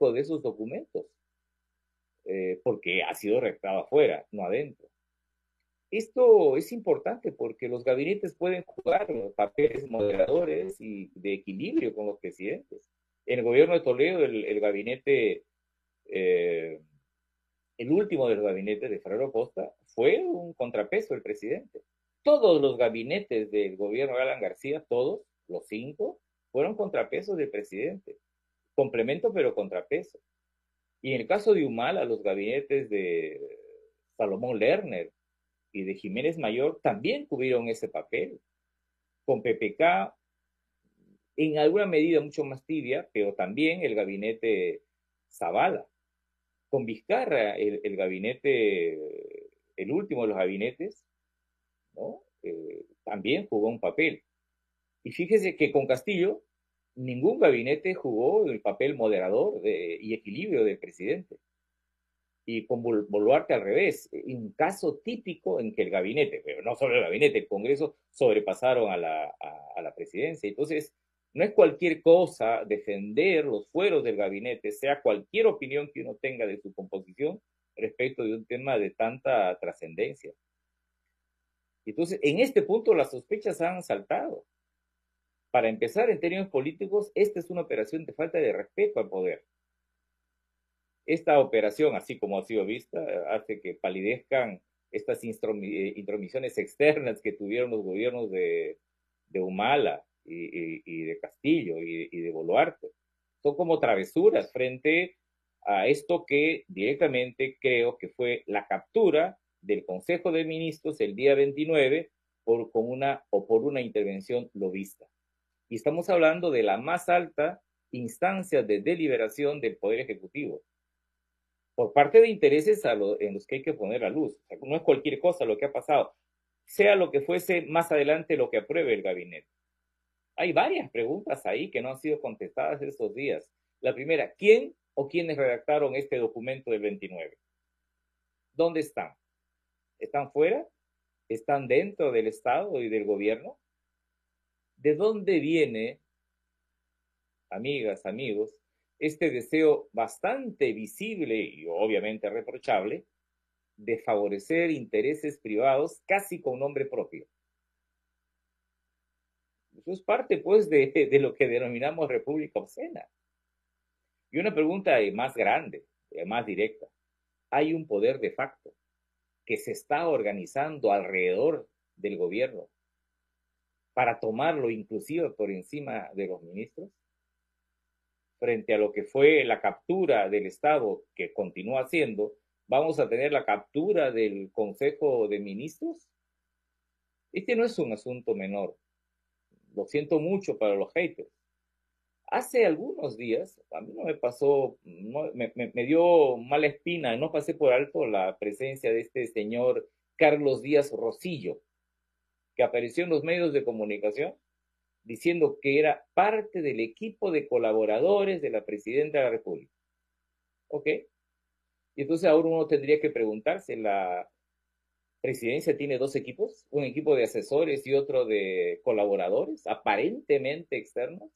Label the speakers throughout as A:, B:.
A: técnico de esos documentos, porque ha sido redactado afuera, no adentro. Esto es importante porque los gabinetes pueden jugar papeles moderadores y de equilibrio con los presidentes. En el gobierno de Toledo, el gabinete, eh, el último de los gabinetes de Ferrero Costa, fue un contrapeso del presidente. Todos los gabinetes del gobierno de Alan García, todos, los 5, fueron contrapesos del presidente. Complemento, pero contrapeso. Y en el caso de Humala, los gabinetes de Salomón Lerner y de Jiménez Mayor también tuvieron ese papel. Con PPK, en alguna medida mucho más tibia, pero también el gabinete Zavala. Con Vizcarra, el gabinete, el último de los gabinetes, ¿no? También jugó un papel. Y fíjese que con Castillo, ningún gabinete jugó el papel moderador y equilibrio del presidente. Y con Boluarte al revés, un caso típico en que el gabinete, pero no solo el gabinete, el Congreso sobrepasaron a la presidencia. Entonces, no es cualquier cosa defender los fueros del gabinete, sea cualquier opinión que uno tenga de su composición respecto de un tema de tanta trascendencia. Entonces, en este punto las sospechas han saltado. Para empezar, en términos políticos, esta es una operación de falta de respeto al poder. Esta operación, así como ha sido vista, hace que palidezcan estas intromisiones externas que tuvieron los gobiernos de Humala y de Castillo y de Boluarte. Son como travesuras frente a esto que directamente creo que fue la captura del Consejo de Ministros el día 29 por una intervención lobista. Y estamos hablando de la más alta instancia de deliberación del Poder Ejecutivo por parte de intereses en los que hay que poner la luz. O sea, no es cualquier cosa lo que ha pasado, sea lo que fuese más adelante lo que apruebe el gabinete. Hay varias preguntas ahí que no han sido contestadas estos días. La primera, ¿quién o quiénes redactaron este documento del 29? ¿Dónde están? ¿Están fuera? ¿Están dentro del Estado y del gobierno? ¿De dónde viene, amigas, amigos, este deseo bastante visible y obviamente reprochable de favorecer intereses privados casi con nombre propio? Eso es parte, pues, de lo que denominamos república obscena. Y una pregunta más grande, más directa. ¿Hay un poder de facto que se está organizando alrededor del gobierno para tomarlo inclusive por encima de los ministros? Frente a lo que fue la captura del Estado, que continúa haciendo, ¿vamos a tener la captura del Consejo de Ministros? Este no es un asunto menor. Lo siento mucho para los haters. Hace algunos días, a mí no me pasó, no, me dio mala espina, no pasé por alto la presencia de este señor Carlos Díaz Rosillo, que apareció en los medios de comunicación diciendo que era parte del equipo de colaboradores de la presidenta de la República. ¿Ok? Y entonces ahora uno tendría que preguntarse, ¿la presidencia tiene dos equipos? ¿Un equipo de asesores y otro de colaboradores, aparentemente externos?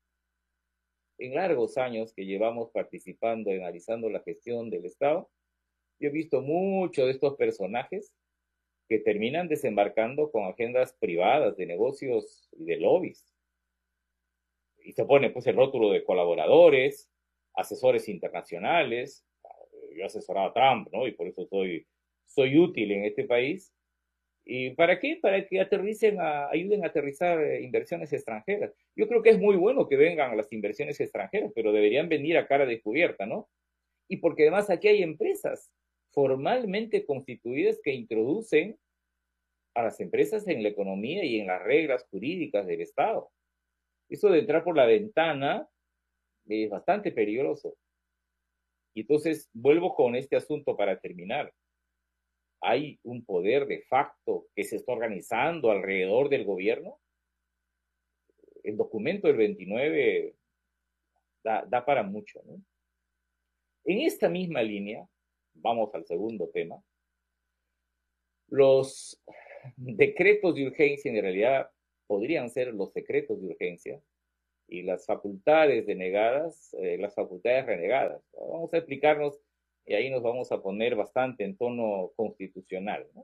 A: En largos años que llevamos participando y analizando la gestión del Estado, yo he visto muchos de estos personajes que terminan desembarcando con agendas privadas de negocios y de lobbies. Y se pone pues el rótulo de colaboradores, asesores internacionales. Yo asesoraba a Trump, ¿no? Y por eso soy útil en este país. ¿Y para qué? Para que ayuden a aterrizar inversiones extranjeras. Yo creo que es muy bueno que vengan las inversiones extranjeras, pero deberían venir a cara descubierta, ¿no? Y porque además aquí hay empresas formalmente constituidas que introducen a las empresas en la economía y en las reglas jurídicas del Estado. Eso de entrar por la ventana es bastante peligroso. Y entonces vuelvo con este asunto para terminar. Hay un poder de facto que se está organizando alrededor del gobierno. El documento del 29 da para mucho, ¿no? En esta misma línea, vamos al segundo tema, los decretos de urgencia en realidad podrían ser los secretos de urgencia, y las facultades denegadas, las facultades renegadas. Vamos a explicarnos y ahí nos vamos a poner bastante en tono constitucional, ¿no?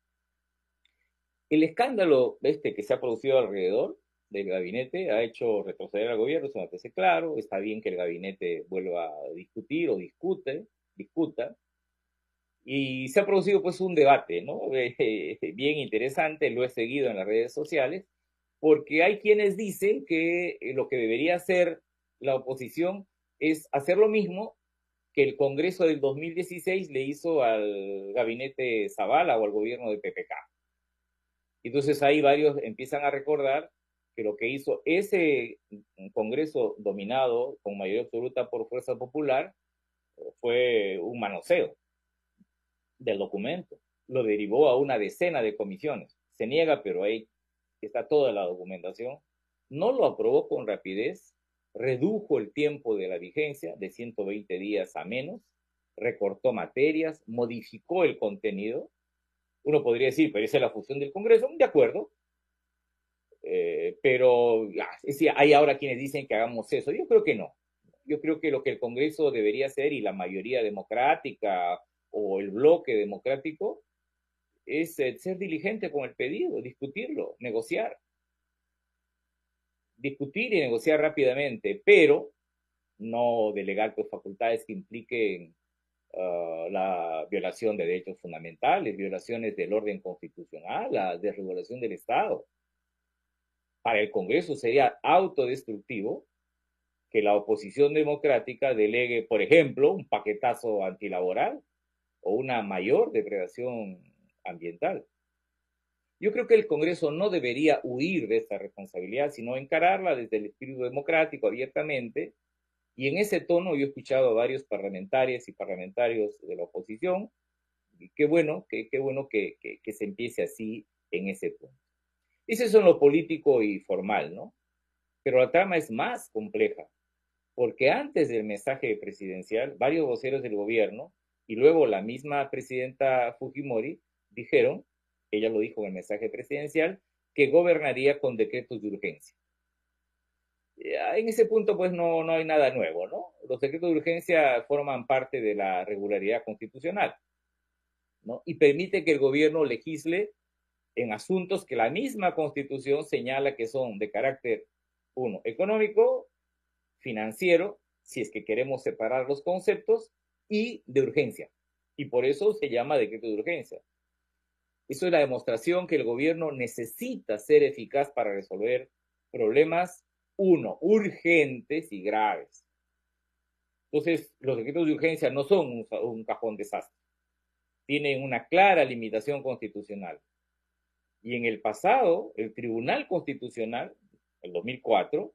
A: El escándalo que se ha producido alrededor del gabinete ha hecho retroceder al gobierno, eso me parece claro. Está bien que el gabinete vuelva a discutir o discuta. Y se ha producido pues un debate, ¿no? Bien interesante, lo he seguido en las redes sociales, porque hay quienes dicen que lo que debería hacer la oposición es hacer lo mismo que el Congreso del 2016 le hizo al gabinete Zavala o al gobierno de PPK. Entonces ahí varios empiezan a recordar que lo que hizo ese Congreso dominado con mayoría absoluta por Fuerza Popular fue un manoseo del documento. Lo derivó a una decena de comisiones. Se niega, pero ahí está toda la documentación. No lo aprobó con rapidez, redujo el tiempo de la vigencia de 120 días a menos, recortó materias, modificó el contenido. Uno podría decir, pero esa es la función del Congreso, de acuerdo, pero hay ahora quienes dicen que hagamos eso. Yo creo que no. Yo creo que lo que el Congreso debería hacer y la mayoría democrática o el bloque democrático es ser diligente con el pedido, discutirlo, negociar. Discutir y negociar rápidamente, pero no delegar pues, facultades que impliquen la violación de derechos fundamentales, violaciones del orden constitucional, la desregulación del Estado. Para el Congreso sería autodestructivo que la oposición democrática delegue, por ejemplo, un paquetazo antilaboral o una mayor depredación ambiental. Yo creo que el Congreso no debería huir de esta responsabilidad, sino encararla desde el espíritu democrático abiertamente. Y en ese tono yo he escuchado a varios parlamentarias y parlamentarios de la oposición, y qué bueno, que se empiece así en ese tono. Eso es en lo político y formal, ¿no? Pero la trama es más compleja, porque antes del mensaje presidencial, varios voceros del gobierno y luego la misma presidenta Fujimori dijeron, ella lo dijo en el mensaje presidencial, que gobernaría con decretos de urgencia. En ese punto, pues no hay nada nuevo, ¿no? Los decretos de urgencia forman parte de la regularidad constitucional, ¿no? Y permite que el gobierno legisle en asuntos que la misma constitución señala que son de carácter, uno, económico, financiero, si es que queremos separar los conceptos, y de urgencia. Y por eso se llama decreto de urgencia. Eso es la demostración que el gobierno necesita ser eficaz para resolver problemas, uno, urgentes y graves. Entonces, los decretos de urgencia no son un cajón desastre. Tienen una clara limitación constitucional. Y en el pasado, el Tribunal Constitucional, el 2004,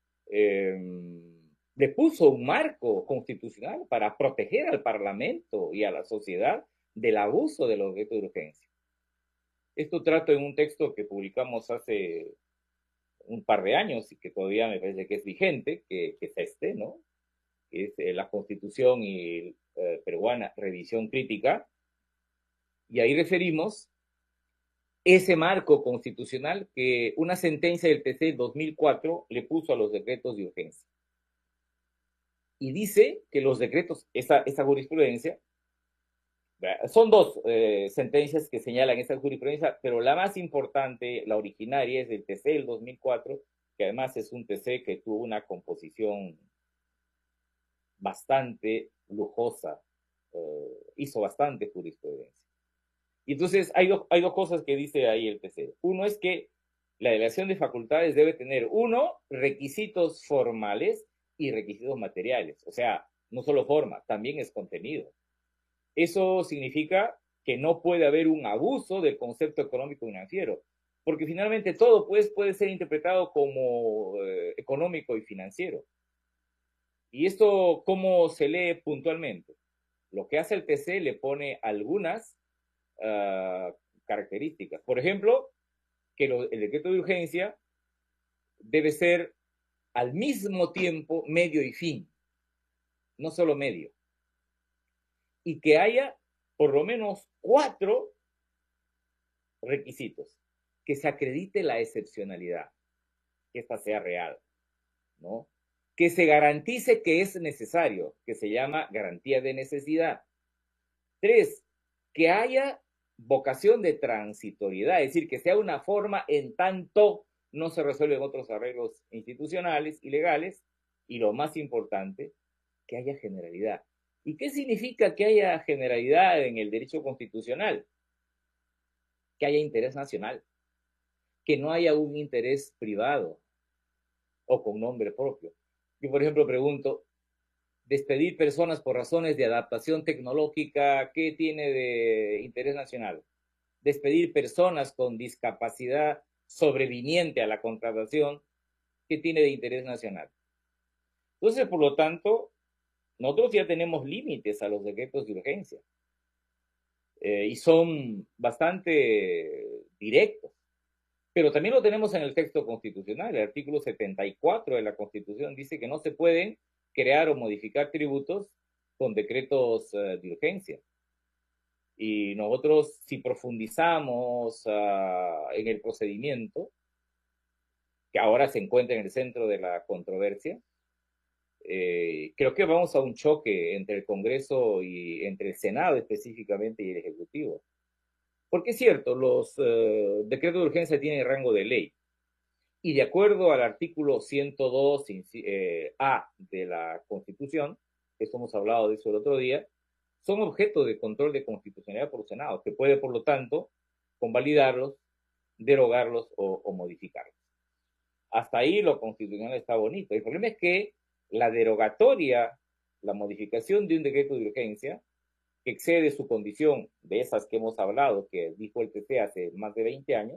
A: le puso un marco constitucional para proteger al Parlamento y a la sociedad del abuso de los decretos de urgencia. Esto trato en un texto que publicamos hace un par de años y que todavía me parece que es vigente, que es ¿no? Que es la Constitución y peruana, revisión crítica, y ahí referimos ese marco constitucional que una sentencia del TC 2004 le puso a los decretos de urgencia. Y dice que los decretos, esa jurisprudencia, son dos sentencias que señalan esa jurisprudencia, pero la más importante, la originaria, es del TC del 2004, que además es un TC que tuvo una composición bastante lujosa, hizo bastante jurisprudencia. Y entonces hay dos cosas que dice ahí el TC. Uno es que la delegación de facultades debe tener, uno, requisitos formales y requisitos materiales. O sea, no solo forma, también es contenido. Eso significa que no puede haber un abuso del concepto económico financiero, porque finalmente todo pues, puede ser interpretado como económico y financiero. ¿Y esto cómo se lee puntualmente? Lo que hace el TC le pone algunas características. Por ejemplo, que el decreto de urgencia debe ser al mismo tiempo medio y fin, no solo medio. Y que haya por lo menos 4 requisitos. Que se acredite la excepcionalidad, que esta sea real, ¿no? Que se garantice que es necesario, que se llama garantía de necesidad. 3, que haya vocación de transitoriedad, es decir, que sea una forma en tanto no se resuelven otros arreglos institucionales y legales, y lo más importante, que haya generalidad. ¿Y qué significa que haya generalidad en el derecho constitucional? Que haya interés nacional, que no haya un interés privado o con nombre propio. Yo, por ejemplo, pregunto, despedir personas por razones de adaptación tecnológica, ¿qué tiene de interés nacional? Despedir personas con discapacidad sobreviniente a la contratación, ¿qué tiene de interés nacional? Entonces, por lo tanto, nosotros ya tenemos límites a los decretos de urgencia y son bastante directos, pero también lo tenemos en el texto constitucional. El artículo 74 de la Constitución dice que no se pueden crear o modificar tributos con decretos de urgencia. Y nosotros, si profundizamos en el procedimiento, que ahora se encuentra en el centro de la controversia, creo que vamos a un choque entre el Congreso y entre el Senado específicamente y el Ejecutivo. Porque es cierto, los decretos de urgencia tienen rango de ley. Y de acuerdo al artículo 102 A de la Constitución, que hemos hablado de eso el otro día, son objeto de control de constitucionalidad por el Senado, que puede, por lo tanto, convalidarlos, derogarlos o modificarlos. Hasta ahí lo constitucional está bonito. El problema es que la derogatoria, la modificación de un decreto de urgencia, que excede su condición de esas que hemos hablado, que dijo el TC hace más de 20 años,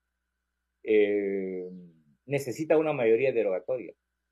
A: necesita una mayoría derogatoria.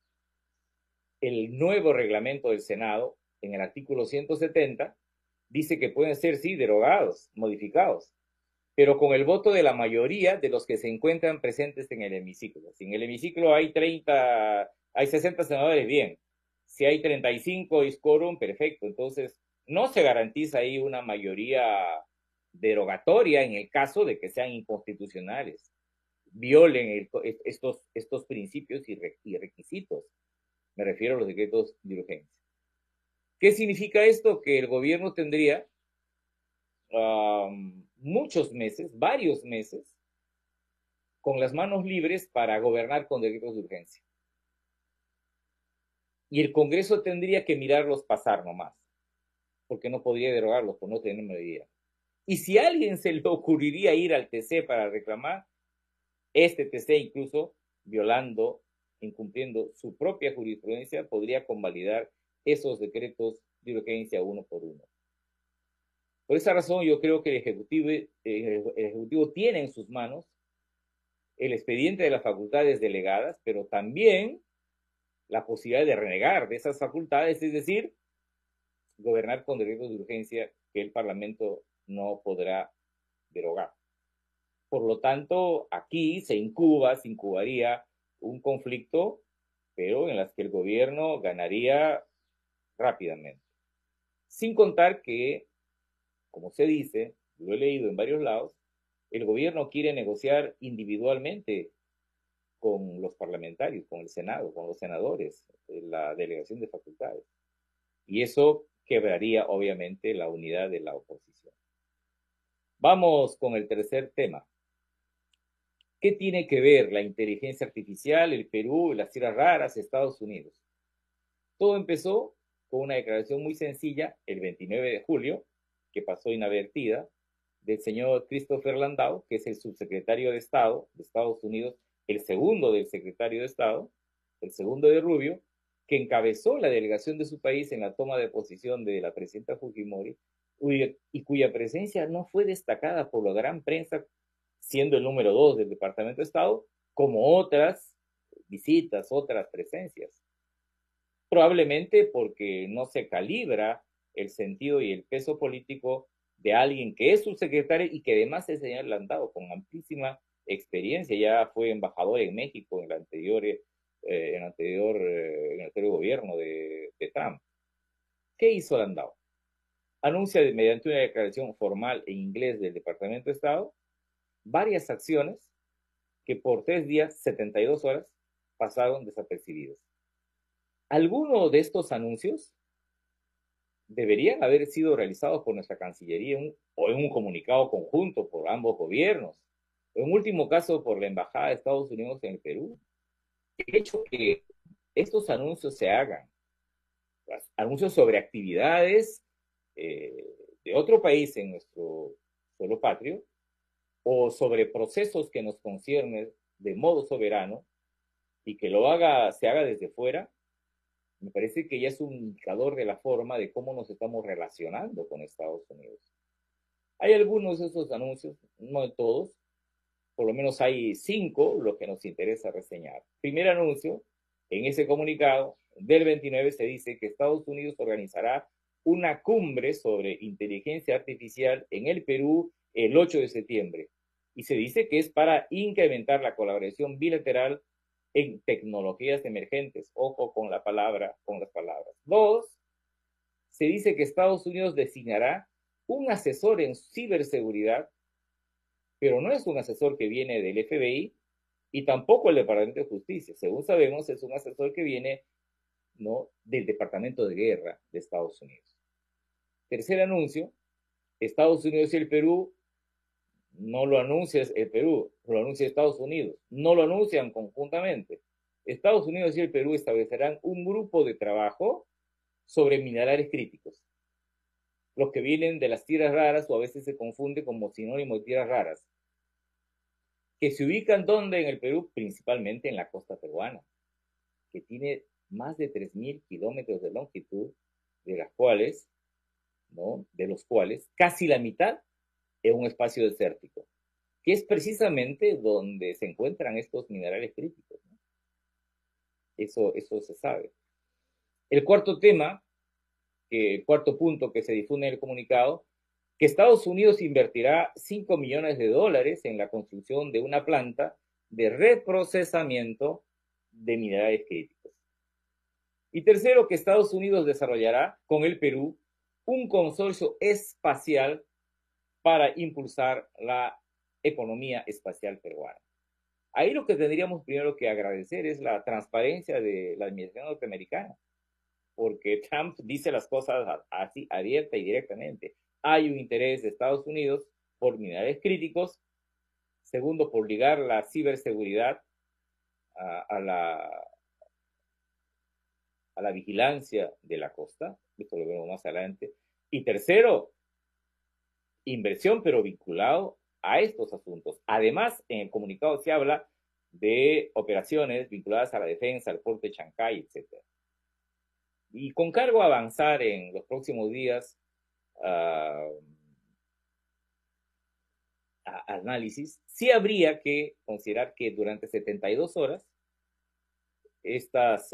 A: El nuevo reglamento del Senado, en el artículo 170, dice que pueden ser, sí, derogados, modificados, pero con el voto de la mayoría de los que se encuentran presentes en el hemiciclo. Si en el hemiciclo hay 60 senadores, bien. Si hay 35 is quórum, perfecto. Entonces, no se garantiza ahí una mayoría derogatoria en el caso de que sean inconstitucionales, violen estos principios y requisitos. Me refiero a los decretos de urgencia. ¿Qué significa esto? Que el gobierno tendría muchos meses, varios meses, con las manos libres para gobernar con decretos de urgencia. Y el Congreso tendría que mirarlos pasar nomás, porque no podría derogarlos por no tener mayoría. Y si a alguien se le ocurriría ir al TC para reclamar, este TC incluso violando, incumpliendo su propia jurisprudencia, podría convalidar esos decretos de urgencia uno por uno. Por esa razón yo creo que el Ejecutivo tiene en sus manos el expediente de las facultades delegadas, pero también la posibilidad de renegar de esas facultades, es decir, gobernar con decretos de urgencia que el Parlamento no podrá derogar. Por lo tanto, aquí se incubaría un conflicto, pero en las que el gobierno ganaría rápidamente. Sin contar que, como se dice, lo he leído en varios lados, el gobierno quiere negociar individualmente con los parlamentarios, con el Senado, con los senadores, la delegación de facultades. Y eso quebraría, obviamente, la unidad de la oposición. Vamos con el tercer tema. ¿Qué tiene que ver la inteligencia artificial, el Perú, las tierras raras, Estados Unidos? Todo empezó con una declaración muy sencilla el 29 de julio, que pasó inadvertida, del señor Christopher Landau, que es el subsecretario de Estado de Estados Unidos, el segundo del secretario de Estado, el segundo de Rubio, que encabezó la delegación de su país en la toma de posición de la presidenta Fujimori y cuya presencia no fue destacada por la gran prensa, siendo el número 2 del Departamento de Estado, como otras visitas, otras presencias. Probablemente porque no se calibra el sentido y el peso político de alguien que es subsecretario y que además el señor Landau, con amplísima experiencia, ya fue embajador en México en el anterior gobierno de Trump. ¿Qué hizo Landau? Anuncia mediante una declaración formal en inglés del Departamento de Estado varias acciones que por 3 días, 72 horas, pasaron desapercibidas. Algunos de estos anuncios deberían haber sido realizados por nuestra Cancillería o en un comunicado conjunto por ambos gobiernos, o en último caso por la Embajada de Estados Unidos en el Perú. El hecho que estos anuncios se hagan, anuncios sobre actividades eh, de otro país en nuestro suelo patrio, o sobre procesos que nos conciernen de modo soberano, y que se haga desde fuera, me parece que ya es un indicador de la forma de cómo nos estamos relacionando con Estados Unidos. Hay algunos de esos anuncios, no de todos, por lo menos hay 5 lo que nos interesa reseñar. Primer anuncio, en ese comunicado del 29 se dice que Estados Unidos organizará una cumbre sobre inteligencia artificial en el Perú el 8 de septiembre. Y se dice que es para incrementar la colaboración bilateral en tecnologías emergentes. Ojo con la palabra, con las palabras. 2, se dice que Estados Unidos designará un asesor en ciberseguridad, pero no es un asesor que viene del FBI y tampoco el Departamento de Justicia. Según sabemos, es un asesor que viene, ¿no?, del Departamento de Guerra de Estados Unidos. Tercer anuncio, Estados Unidos y el Perú, no lo anuncia el Perú, lo anuncia Estados Unidos, no lo anuncian conjuntamente. Estados Unidos y el Perú establecerán un grupo de trabajo sobre minerales críticos, los que vienen de las tierras raras, o a veces se confunde como sinónimo de tierras raras, que se ubican donde en el Perú, principalmente en la costa peruana, que tiene más de 3.000 kilómetros de longitud, de las cuales, ¿no?, de los cuales casi la mitad es un espacio desértico, que es precisamente donde se encuentran estos minerales críticos, ¿no? Eso se sabe. El cuarto tema, el cuarto punto que se difunde en el comunicado, que Estados Unidos invertirá $5 millones en la construcción de una planta de reprocesamiento de minerales críticos. Y tercero, que Estados Unidos desarrollará con el Perú un consorcio espacial para impulsar la economía espacial peruana. Ahí lo que tendríamos primero que agradecer es la transparencia de la administración norteamericana, porque Trump dice las cosas así abierta y directamente. Hay un interés de Estados Unidos por minerales críticos. Segundo, por ligar la ciberseguridad a la vigilancia de la costa. Esto lo vemos más adelante. Y tercero, inversión, pero vinculado a estos asuntos. Además, en el comunicado se habla de operaciones vinculadas a la defensa, al puerto de Chancay, etc. Y con cargo a avanzar en los próximos días análisis, sí habría que considerar que durante 72 horas estas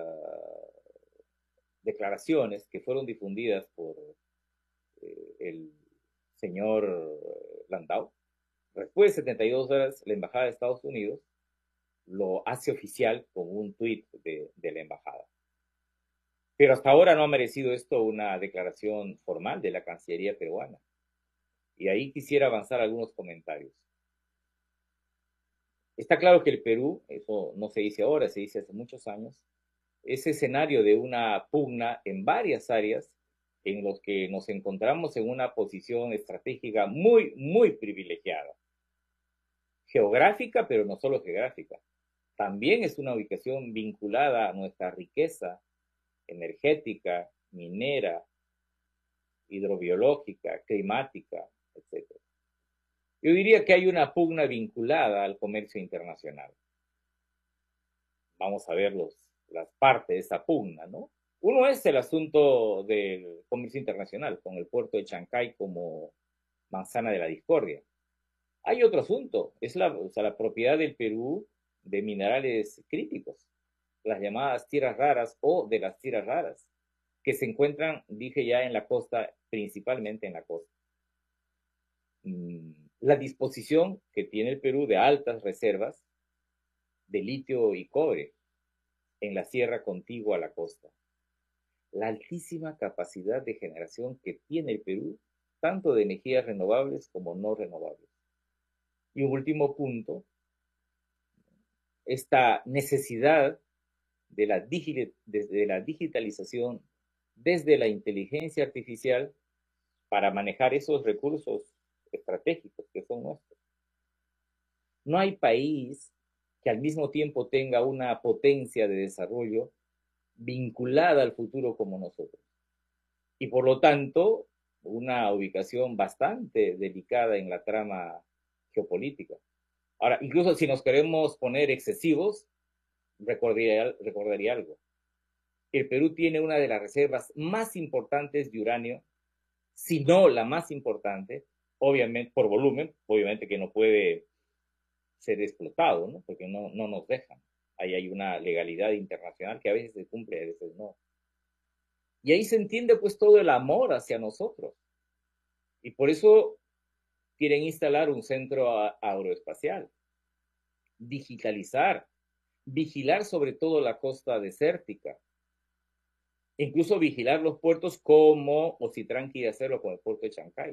A: declaraciones que fueron difundidas por el señor Landau, después de 72 horas la Embajada de Estados Unidos lo hace oficial con un tuit de la Embajada. Pero hasta ahora no ha merecido esto una declaración formal de la Cancillería peruana. Y ahí quisiera avanzar algunos comentarios. Está claro que el Perú, eso no se dice ahora, se dice hace muchos años, es escenario de una pugna en varias áreas en los que nos encontramos en una posición estratégica muy, muy privilegiada. Geográfica, pero no solo geográfica. También es una ubicación vinculada a nuestra riqueza energética, minera, hidrobiológica, climática, etc. Yo diría que hay una pugna vinculada al comercio internacional. Vamos a ver las partes de esa pugna, ¿no? Uno es el asunto del comercio internacional, con el puerto de Chancay como manzana de la discordia. Hay otro asunto, es la propiedad del Perú de minerales críticos, las llamadas tierras raras o de las tierras raras, que se encuentran, dije ya, en la costa, principalmente en la costa. La disposición que tiene el Perú de altas reservas de litio y cobre en la sierra contigua a la costa. La altísima capacidad de generación que tiene el Perú, tanto de energías renovables como no renovables. Y un último punto, esta necesidad desde la digitalización, desde la inteligencia artificial, para manejar esos recursos estratégicos que son nuestros. No hay país que al mismo tiempo tenga una potencia de desarrollo vinculada al futuro como nosotros. Y por lo tanto, una ubicación bastante delicada en la trama geopolítica. Ahora, incluso si nos queremos poner excesivos, recordaría algo. El Perú tiene una de las reservas más importantes de uranio, si no la más importante, obviamente por volumen, obviamente que no puede ser explotado, ¿no? Porque no nos dejan. Ahí hay una legalidad internacional que a veces se cumple, a veces no. Y ahí se entiende pues todo el amor hacia nosotros. Y por eso quieren instalar un centro aeroespacial, digitalizar, vigilar sobre todo la costa desértica, incluso vigilar los puertos como Ocitrán quiere hacerlo con el puerto de Chancay.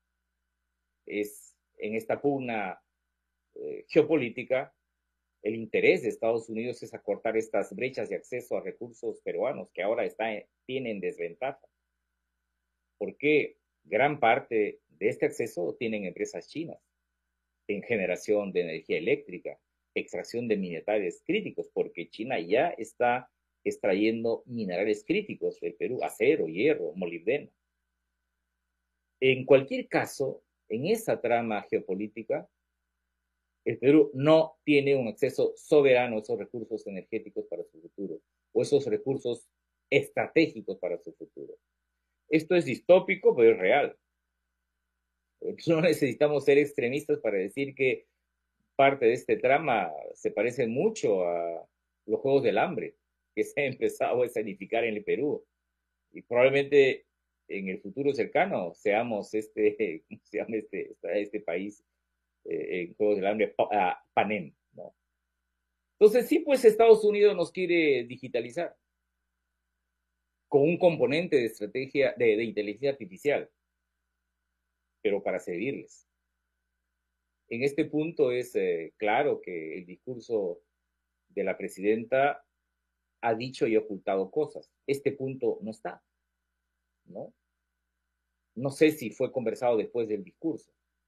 A: Es en esta pugna geopolítica, el interés de Estados Unidos es acortar estas brechas de acceso a recursos peruanos que ahora tienen desventaja. Porque gran parte de este acceso tienen empresas chinas en generación de energía eléctrica, extracción de minerales críticos, porque China ya está extrayendo minerales críticos del Perú, acero, hierro, molibdeno. En cualquier caso, en esa trama geopolítica, el Perú no tiene un acceso soberano a esos recursos energéticos para su futuro, o esos recursos estratégicos para su futuro. Esto es distópico, pero es real. No necesitamos ser extremistas para decir que parte de este trama se parece mucho a los Juegos del Hambre, que se ha empezado a escenificar en el Perú. Y probablemente en el futuro cercano seamos ¿cómo se llama este país en Juegos del Hambre, Panem, ¿no? Entonces sí, pues Estados Unidos nos quiere digitalizar con un componente de estrategia de inteligencia artificial, pero para servirles. En este punto es claro que el discurso de la presidenta ha dicho y ocultado cosas. Este punto no está, ¿no? No sé si fue conversado después del discurso.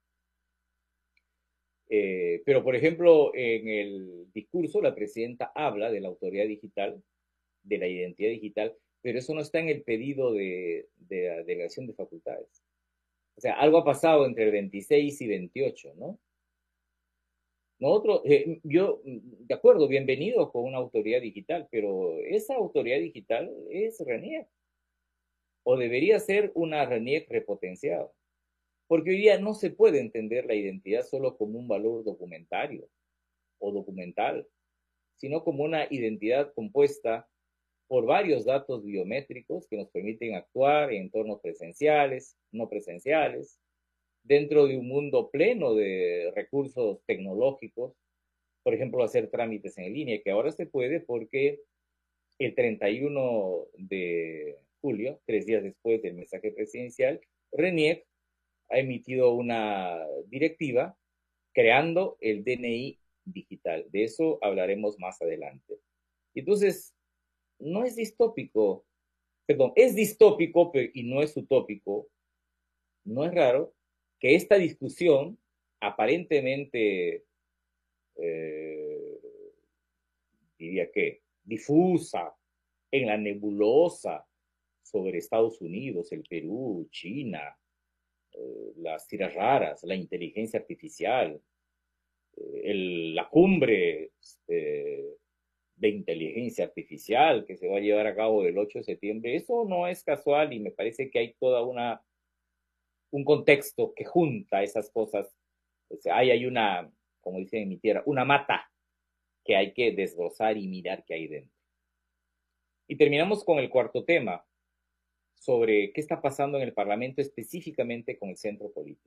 A: Pero, por ejemplo, en el discurso la presidenta habla de la autoridad digital, de la identidad digital, pero eso no está en el pedido de la delegación de facultades. O sea, algo ha pasado entre el 26 y 28, ¿no? Nosotros, yo, de acuerdo, bienvenido con una autoridad digital, pero esa autoridad digital es RENIEC, o debería ser una RENIEC repotenciada, porque hoy día no se puede entender la identidad solo como un valor documentario o documental, sino como una identidad compuesta por varios datos biométricos que nos permiten actuar en entornos presenciales, no presenciales, dentro de un mundo pleno de recursos tecnológicos, por ejemplo, hacer trámites en línea, que ahora se puede porque el 31 de julio, 3 días después del mensaje presidencial, RENIEC ha emitido una directiva creando el DNI digital. De eso hablaremos más adelante. Entonces, no es distópico, perdón, es distópico y no es utópico, no es raro que esta discusión aparentemente eh, diría que difusa, en la nebulosa sobre Estados Unidos, el Perú, China, las tiras raras, la inteligencia artificial, la cumbre de inteligencia artificial que se va a llevar a cabo el 8 de septiembre, eso no es casual y me parece que hay toda un contexto que junta esas cosas. O sea, hay una, como dicen en mi tierra, una mata que hay que desglosar y mirar qué hay dentro. Y terminamos con el cuarto tema, sobre qué está pasando en el Parlamento específicamente con el centro político.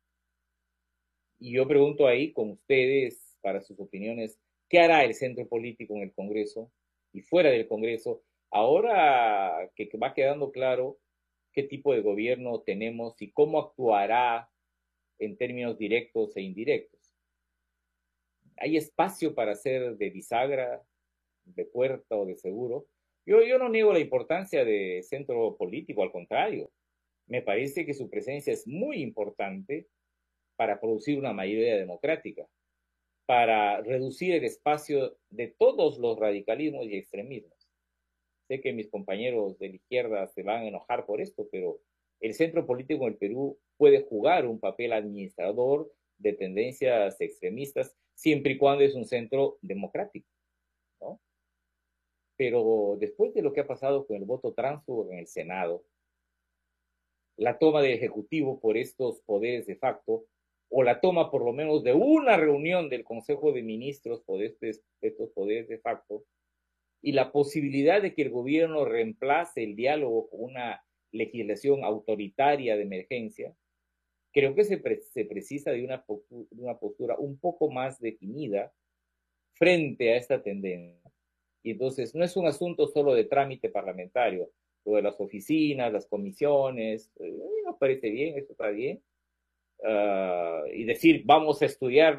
A: Y yo pregunto ahí con ustedes, para sus opiniones, ¿qué hará el centro político en el Congreso y fuera del Congreso? Ahora que va quedando claro qué tipo de gobierno tenemos y cómo actuará en términos directos e indirectos. ¿Hay espacio para hacer de bisagra de puerta o de seguro. Yo no niego la importancia de centro político, al contrario, me parece que su presencia es muy importante para producir una mayoría democrática, para reducir el espacio de todos los radicalismos y extremismos. Sé que mis compañeros de la izquierda se van a enojar por esto, pero el centro político en el Perú puede jugar un papel administrador de tendencias extremistas siempre y cuando es un centro democrático, ¿no? Pero después de lo que ha pasado con el voto tránsfugo en el Senado, la toma del Ejecutivo por estos poderes de facto, o la toma por lo menos de una reunión del Consejo de Ministros por estos poderes de facto, y la posibilidad de que el gobierno reemplace el diálogo con una legislación autoritaria de emergencia, creo que se precisa de una postura un poco más definida frente a esta tendencia. Y entonces no es un asunto solo de trámite parlamentario, lo de las oficinas, las comisiones, nos parece bien, eso está bien. Y decir, vamos a estudiar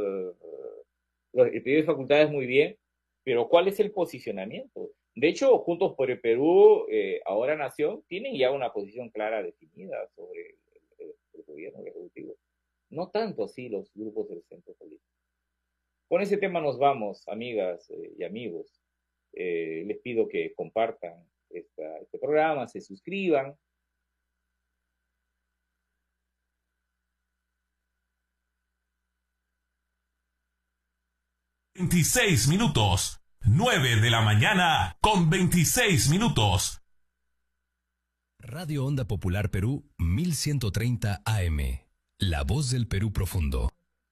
A: el pedido de facultades muy bien, pero ¿cuál es el posicionamiento? De hecho, Juntos por el Perú, ahora Nación, tienen ya una posición clara definida sobre el gobierno, el ejecutivo. No tanto así los grupos del centro político. Con ese tema nos vamos, amigas y amigos. Les pido que compartan este programa, se suscriban.
B: ...26 minutos... 9 de la mañana con 26 minutos.
C: Radio Onda Popular Perú 1130 AM. La voz del Perú profundo.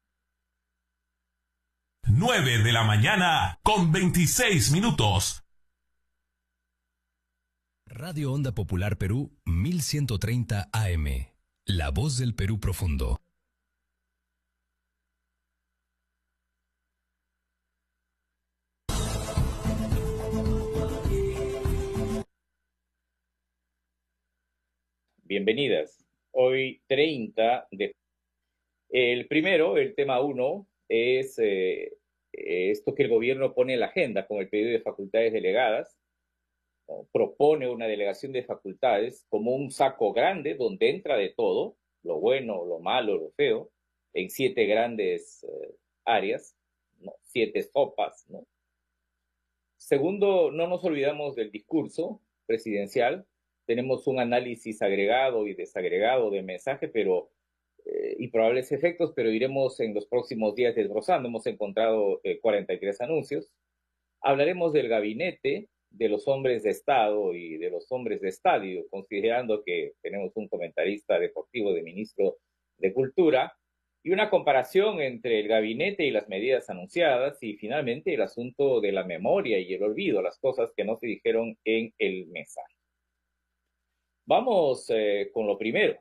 B: 9 de la mañana con 26 minutos.
C: Radio Onda Popular Perú 1130 AM. La voz del Perú profundo.
A: Bienvenidas. Hoy 30 de... El primero, el tema 1, es esto que el gobierno pone en la agenda con el pedido de facultades delegadas, ¿no? Propone una delegación de facultades como un saco grande donde entra de todo, lo bueno, lo malo, lo feo, en 7 grandes áreas, ¿no? 7 sopas, ¿no? Segundo, no nos olvidamos del discurso presidencial. Tenemos un análisis agregado y desagregado del mensaje, y probables efectos, pero iremos en los próximos días desbrozando. Hemos encontrado 43 anuncios. Hablaremos del gabinete, de los hombres de Estado y de los hombres de estadio, considerando que tenemos un comentarista deportivo de ministro de Cultura, y una comparación entre el gabinete y las medidas anunciadas, y finalmente el asunto de la memoria y el olvido, las cosas que no se dijeron en el mensaje. Vamos con lo primero.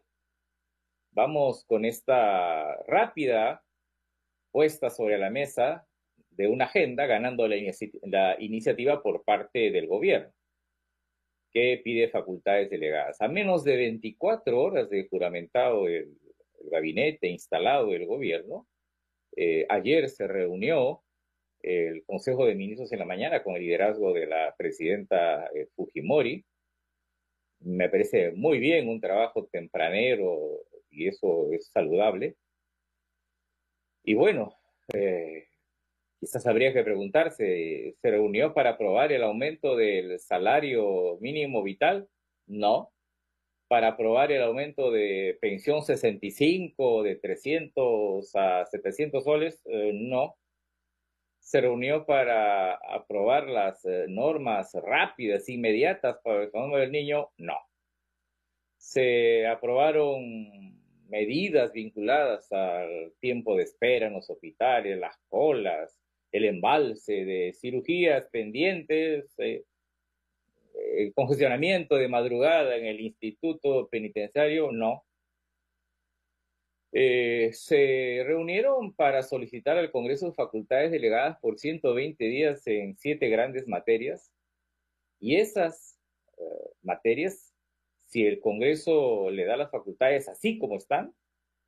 A: Vamos con esta rápida puesta sobre la mesa de una agenda ganando la iniciativa por parte del gobierno, que pide facultades delegadas. A menos de 24 horas de juramentado el gabinete instalado el gobierno, ayer se reunió el Consejo de Ministros en la mañana con el liderazgo de la presidenta Fujimori. Me parece muy bien, un trabajo tempranero, y eso es saludable. Y bueno, quizás habría que preguntarse, ¿se reunió para aprobar el aumento del salario mínimo vital? No. ¿Para aprobar el aumento de pensión 65 de 300 a 700 soles? No. ¿Se reunió para aprobar las normas rápidas, inmediatas para el fenómeno del niño? No. ¿Se aprobaron medidas vinculadas al tiempo de espera en los hospitales, las colas, el embalse de cirugías pendientes, el congestionamiento de madrugada en el instituto penitenciario? No. Se reunieron para solicitar al Congreso facultades delegadas por 120 días en 7 grandes materias, y esas materias, si el Congreso le da las facultades así como están,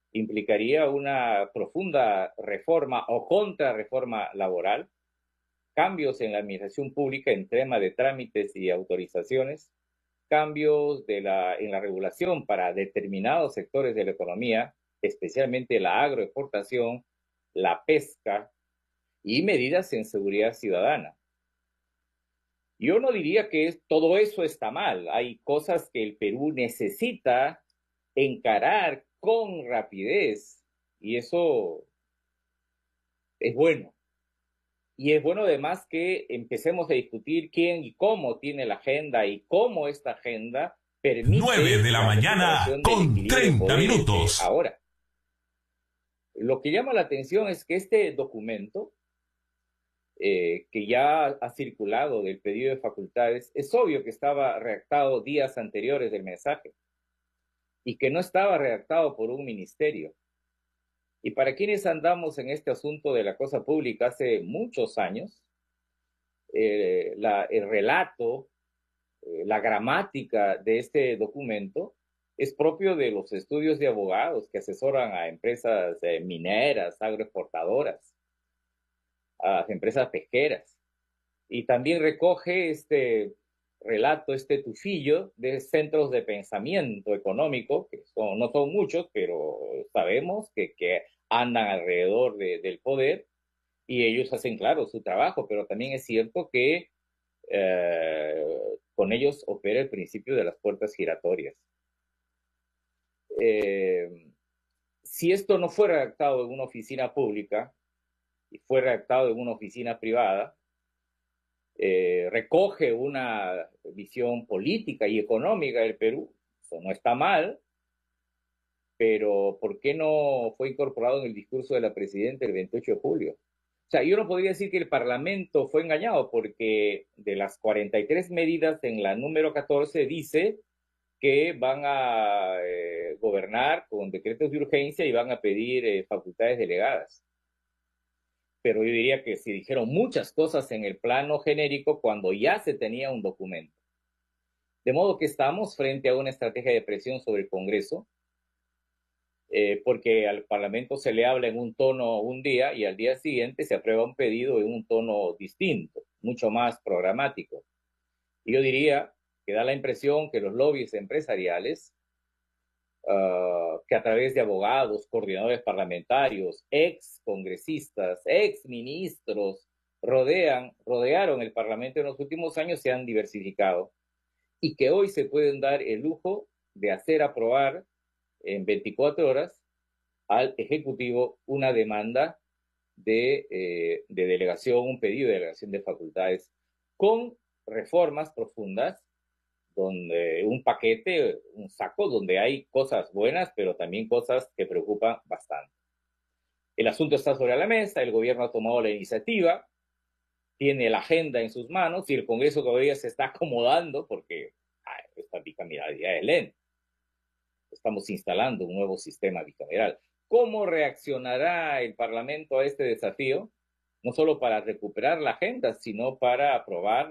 A: implicaría una profunda reforma o contrarreforma laboral, cambios en la administración pública en tema de trámites y autorizaciones, cambios en la regulación para determinados sectores de la economía, especialmente la agroexportación, la pesca y medidas en seguridad ciudadana. Yo no diría que todo eso está mal. Hay cosas que el Perú necesita encarar con rapidez y eso es bueno. Y es bueno además que empecemos a discutir quién y cómo tiene la agenda y cómo esta agenda permite
B: 9 de la mañana
A: recuperación del
B: con
A: equilibrio de
B: 30
A: poderes
B: minutos.
A: ahora. Lo que llama la atención es que este documento, que ya ha circulado del pedido de facultades, es obvio que estaba redactado días anteriores del mensaje y que no estaba redactado por un ministerio. Y para quienes andamos en este asunto de la cosa pública hace muchos años, el relato, la gramática de este documento es propio de los estudios de abogados que asesoran a empresas mineras, agroexportadoras, a las empresas pesqueras. Y también recoge este relato, este tufillo de centros de pensamiento económico, que no son muchos, pero sabemos que andan alrededor del poder y ellos hacen, claro, su trabajo, pero también es cierto que con ellos opera el principio de las puertas giratorias. Si esto no fuera redactado en una oficina pública y fue redactado en una oficina privada, recoge una visión política y económica del Perú. Eso no está mal, pero ¿por qué no fue incorporado en el discurso de la presidenta el 28 de julio? O sea, yo no podría decir que el Parlamento fue engañado, porque de las 43 medidas en la número 14 dice que van a gobernar con decretos de urgencia y van a pedir facultades delegadas. Pero yo diría que se dijeron muchas cosas en el plano genérico cuando ya se tenía un documento. De modo que estamos frente a una estrategia de presión sobre el Congreso, porque al Parlamento se le habla en un tono un día y al día siguiente se aprueba un pedido en un tono distinto, mucho más programático. Y yo diría que da la impresión que los lobbies empresariales, que a través de abogados, coordinadores parlamentarios, ex congresistas, ex ministros, rodearon el Parlamento en los últimos años, se han diversificado y que hoy se pueden dar el lujo de hacer aprobar en 24 horas al Ejecutivo una demanda de delegación, un pedido de delegación de facultades con reformas profundas, donde un paquete, un saco donde hay cosas buenas, pero también cosas que preocupan bastante. El asunto está sobre la mesa, el gobierno ha tomado la iniciativa, tiene la agenda en sus manos y el Congreso todavía se está acomodando porque esta bicameralidad es lenta. Estamos instalando un nuevo sistema bicameral. ¿Cómo reaccionará el Parlamento a este desafío? No solo para recuperar la agenda, sino para aprobar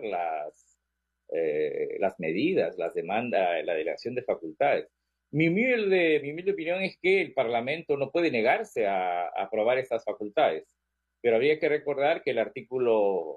A: las medidas, las demandas, la delegación de facultades. Mi humilde opinión es que el Parlamento no puede negarse a aprobar estas facultades, pero habría que recordar que el artículo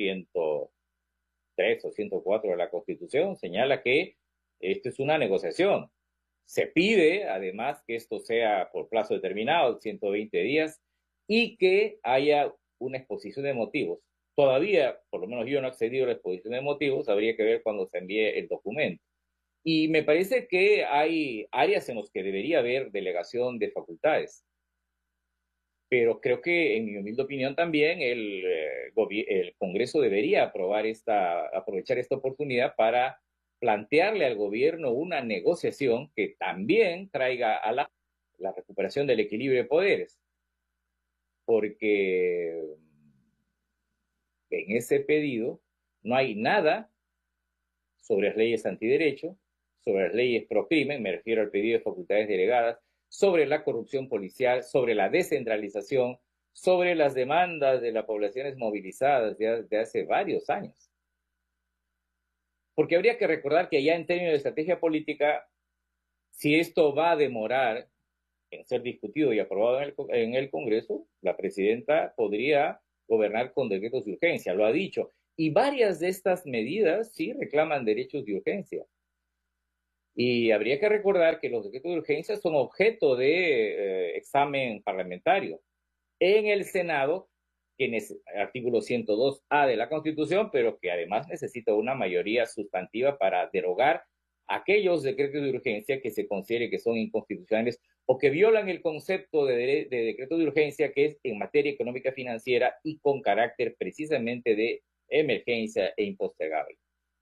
A: 103 o 104 de la Constitución señala que esto es una negociación. Se pide, además, que esto sea por plazo determinado, 120 días, y que haya una exposición de motivos. Todavía, por lo menos yo no he accedido a la exposición de motivos, habría que ver cuando se envíe el documento. Y me parece que hay áreas en las que debería haber delegación de facultades. Pero creo que, en mi humilde opinión también, el Congreso debería aprovechar esta oportunidad para plantearle al gobierno una negociación que también traiga a la recuperación del equilibrio de poderes. Porque en ese pedido no hay nada sobre las leyes antiderecho, sobre las leyes pro crimen, me refiero al pedido de facultades delegadas, sobre la corrupción policial, sobre la descentralización, sobre las demandas de las poblaciones movilizadas de hace varios años. Porque habría que recordar que ya en términos de estrategia política, si esto va a demorar en ser discutido y aprobado en el Congreso, la presidenta podría gobernar con decretos de urgencia, lo ha dicho. Y varias de estas medidas sí reclaman derechos de urgencia. Y habría que recordar que los decretos de urgencia son objeto de examen parlamentario en el Senado, que es artículo 102A de la Constitución, pero que además necesita una mayoría sustantiva para derogar aquellos decretos de urgencia que se considere que son inconstitucionales o que violan el concepto de decreto de urgencia, que es en materia económica financiera y con carácter precisamente de emergencia e impostergable.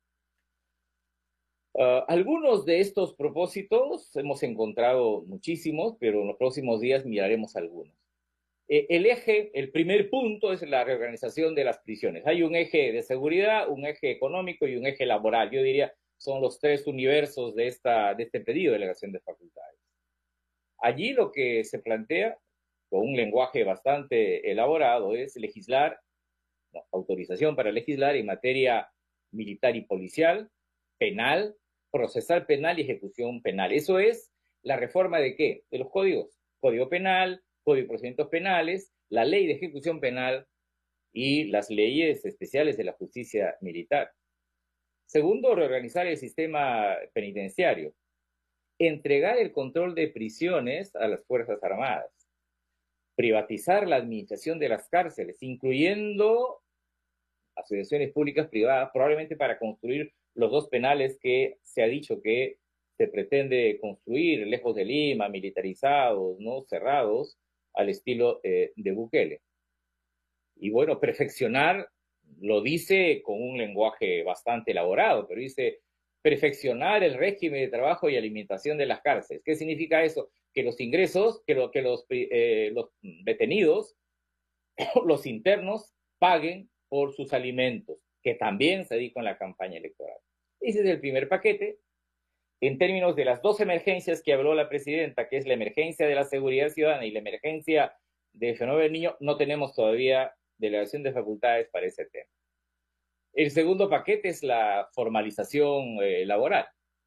A: Algunos de estos propósitos hemos encontrado muchísimos, pero en los próximos días miraremos algunos. El primer punto es la reorganización de las prisiones. Hay un eje de seguridad, un eje económico y un eje laboral. Yo diría son los tres universos de este pedido de delegación de facultades. Allí lo que se plantea, con un lenguaje bastante elaborado, es legislar, autorización para legislar en materia militar y policial, penal, procesal penal y ejecución penal. Eso es la reforma de ¿qué? De los códigos. Código penal, Código de Procedimientos Penales, la ley de ejecución penal y las leyes especiales de la justicia militar. Segundo, reorganizar el sistema penitenciario. Entregar el control de prisiones a las Fuerzas Armadas. Privatizar la administración de las cárceles, incluyendo asociaciones públicas privadas, probablemente para construir los dos penales que se ha dicho que se pretende construir lejos de Lima, militarizados, ¿no? Cerrados, al estilo de Bukele. Y bueno, perfeccionar, lo dice con un lenguaje bastante elaborado, pero dice perfeccionar el régimen de trabajo y alimentación de las cárceles. ¿Qué significa eso? Que los ingresos, que los detenidos, los internos, paguen por sus alimentos, que también se dijo en la campaña electoral. Ese es el primer paquete. En términos de las dos emergencias que habló la presidenta, que es la emergencia de la seguridad ciudadana y la emergencia del fenómeno del niño, no tenemos todavía delegación de facultades para ese tema. El segundo paquete es la formalización laboral.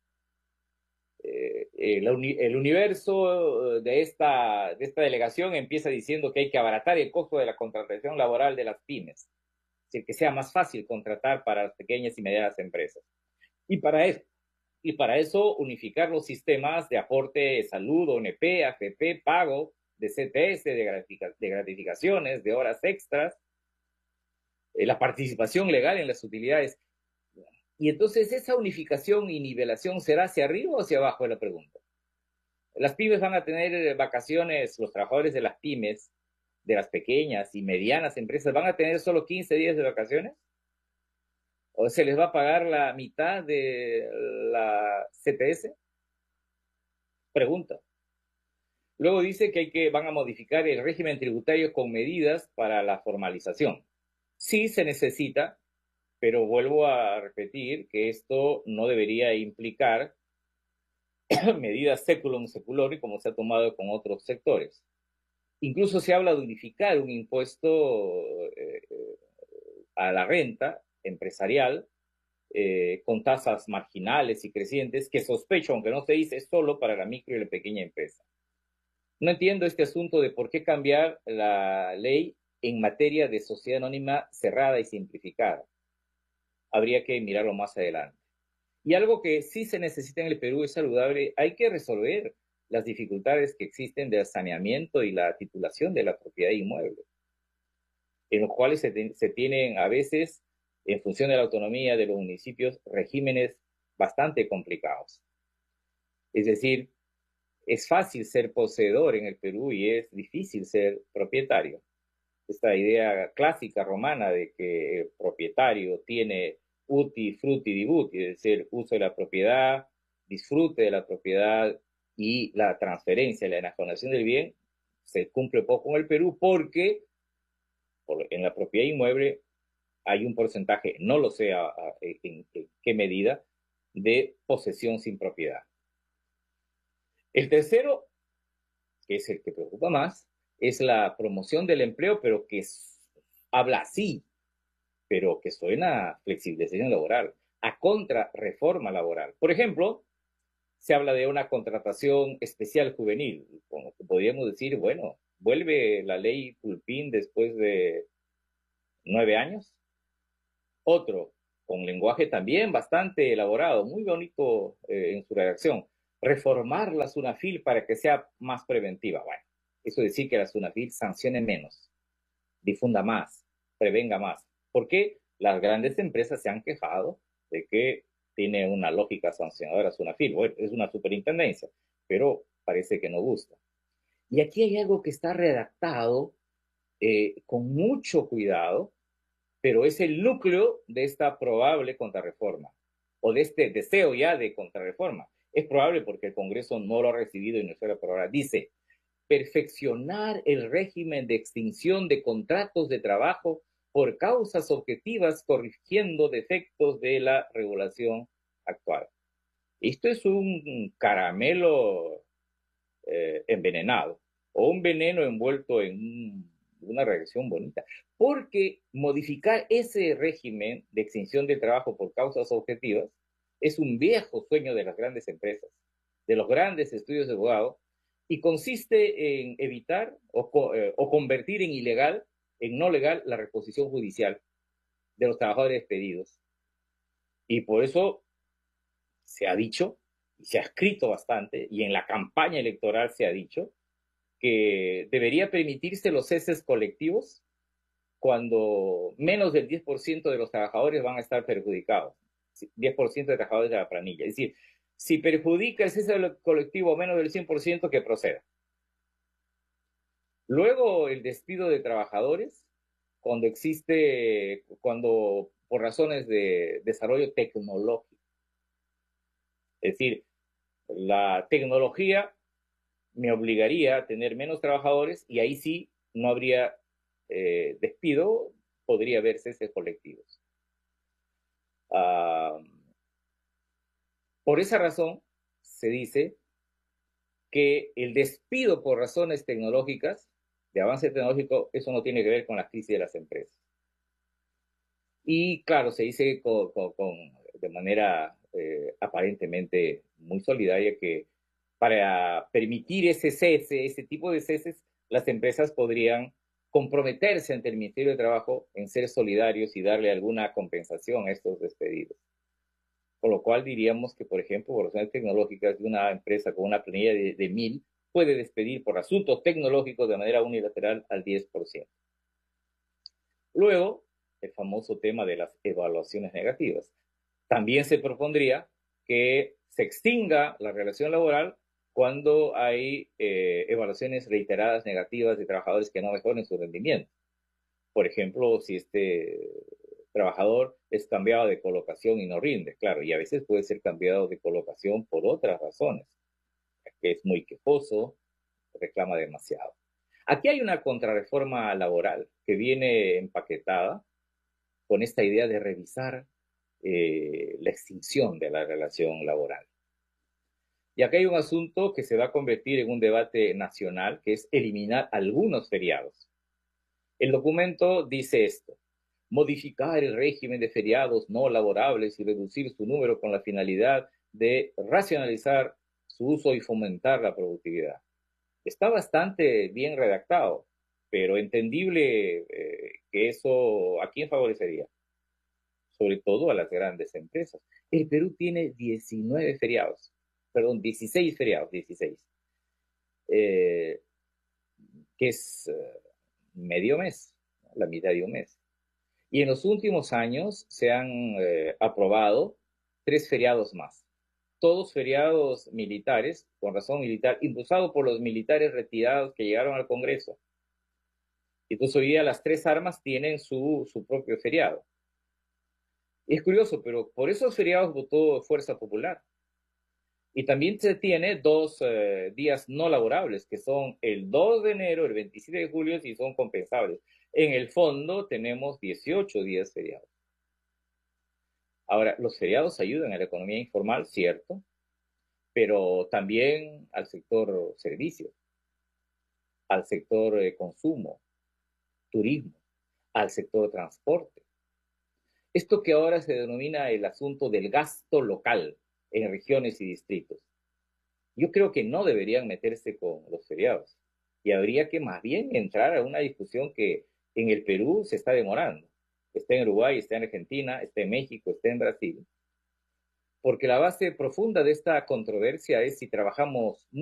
A: El universo de esta delegación empieza diciendo que hay que abaratar el costo de la contratación laboral de las pymes, es decir, que sea más fácil contratar para las pequeñas y medianas empresas. Y para eso unificar los sistemas de aporte de salud, ONP, AFP, pago de CTS, de gratificaciones, de horas extras, la participación legal en las utilidades. Y entonces esa unificación y nivelación será hacia arriba o hacia abajo, es la pregunta. Las pymes van a tener vacaciones, los trabajadores de las pymes, de las pequeñas y medianas empresas, van a tener solo 15 días de vacaciones. ¿O se les va a pagar la mitad de la CTS? Pregunta. Luego dice que van a modificar el régimen tributario con medidas para la formalización. Sí se necesita, pero vuelvo a repetir que esto no debería implicar medidas seculum seculorum como se ha tomado con otros sectores. Incluso se habla de unificar un impuesto a la renta empresarial con tasas marginales y crecientes, que sospecho, aunque no se dice, es solo para la micro y la pequeña empresa. No entiendo este asunto de por qué cambiar la ley en materia de sociedad anónima cerrada y simplificada. Habría que mirarlo más adelante. Y algo que sí se necesita en el Perú es saludable, hay que resolver las dificultades que existen del saneamiento y la titulación de la propiedad inmueble, en los cuales se tienen a veces, en función de la autonomía de los municipios, regímenes bastante complicados. Es decir, es fácil ser poseedor en el Perú y es difícil ser propietario. Esta idea clásica romana de que el propietario tiene uti, frutti, dibuti, es decir, uso de la propiedad, disfrute de la propiedad y la transferencia, la enajenación del bien, se cumple poco en el Perú porque en la propiedad inmueble hay un porcentaje, no lo sé en qué medida, de posesión sin propiedad. El tercero, que es el que preocupa más, es la promoción del empleo, pero que habla así, pero que suena a flexibilización laboral, a contrarreforma laboral. Por ejemplo, se habla de una contratación especial juvenil, como que podríamos decir, bueno, vuelve la ley Pulpín después de 9 años. Otro, con lenguaje también bastante elaborado, muy bonito en su redacción, reformar la SUNAFIL para que sea más preventiva. Bueno, eso decir que la SUNAFIL sancione menos, difunda más, prevenga más. Porque las grandes empresas se han quejado de que tiene una lógica sancionadora SUNAFIL. Bueno, es una superintendencia, pero parece que no gusta. Y aquí hay algo que está redactado con mucho cuidado, pero es el núcleo de esta probable contrarreforma, o de este deseo ya de contrarreforma. Es probable porque el Congreso no lo ha recibido y no se lo aprobará. Dice, perfeccionar el régimen de extinción de contratos de trabajo por causas objetivas, corrigiendo defectos de la regulación actual. Esto es un caramelo envenenado, o un veneno envuelto en una reacción bonita, porque modificar ese régimen de extinción del trabajo por causas objetivas es un viejo sueño de las grandes empresas, de los grandes estudios de abogado, y consiste en evitar o convertir en ilegal, en no legal, la reposición judicial de los trabajadores despedidos. Y por eso se ha dicho, y se ha escrito bastante, y en la campaña electoral se ha dicho, que debería permitirse los ceses colectivos cuando menos del 10% de los trabajadores van a estar perjudicados, 10% de trabajadores de la planilla. Es decir, si perjudica el cese colectivo menos del 100%, que proceda. Luego, el despido de trabajadores, cuando por razones de desarrollo tecnológico. Es decir, la tecnología me obligaría a tener menos trabajadores y ahí sí no habría despido, podría haber ceses colectivos. Por esa razón, se dice que el despido por razones tecnológicas, de avance tecnológico, eso no tiene que ver con la crisis de las empresas. Y claro, se dice de manera aparentemente muy solidaria que para permitir ese cese, ese tipo de ceses, las empresas podrían comprometerse ante el Ministerio de Trabajo en ser solidarios y darle alguna compensación a estos despedidos. Con lo cual diríamos que, por ejemplo, por razones tecnológicas, de una empresa con una planilla de 1,000 puede despedir por asuntos tecnológicos de manera unilateral al 10%. Luego, el famoso tema de las evaluaciones negativas. También se propondría que se extinga la relación laboral cuando hay evaluaciones reiteradas negativas de trabajadores que no mejoren su rendimiento. Por ejemplo, si este trabajador es cambiado de colocación y no rinde, claro, y a veces puede ser cambiado de colocación por otras razones, que es muy quejoso, reclama demasiado. Aquí hay una contrarreforma laboral que viene empaquetada con esta idea de revisar la extinción de la relación laboral. Y acá hay un asunto que se va a convertir en un debate nacional, que es eliminar algunos feriados. El documento dice esto: modificar el régimen de feriados no laborables y reducir su número con la finalidad de racionalizar su uso y fomentar la productividad. Está bastante bien redactado, pero entendible que eso, ¿a quién favorecería? Sobre todo a las grandes empresas. El Perú tiene 16 feriados, 16, que es medio mes, la mitad de un mes. Y en los últimos años se han aprobado 3 feriados más, todos feriados militares, con razón militar, impulsados por los militares retirados que llegaron al Congreso. Entonces hoy día las 3 armas tienen su propio feriado. Es curioso, pero por esos feriados votó Fuerza Popular. Y también se tiene 2 días no laborables, que son el 2 de enero, el 27 de julio, y son compensables. En el fondo tenemos 18 días feriados. Ahora, los feriados ayudan a la economía informal, cierto, pero también al sector servicios, al sector consumo, turismo, al sector transporte. Esto que ahora se denomina el asunto del gasto local en regiones y distritos. Yo creo que no deberían meterse con los feriados y habría que más bien entrar a una discusión que en el Perú se está demorando, esté en Uruguay, esté en Argentina, esté en México, esté en Brasil, porque la base profunda de esta controversia es si trabajamos